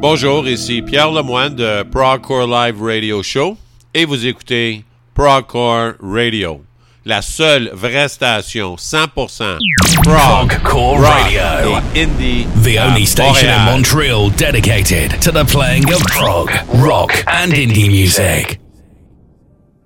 Bonjour, ici Pierre Lemoine de Progcore Live Radio Show et vous écoutez Progcore Radio, la seule vraie station 100% Progcore Radio et indie. The only station in Montreal dedicated to the playing of prog, rock and indie music.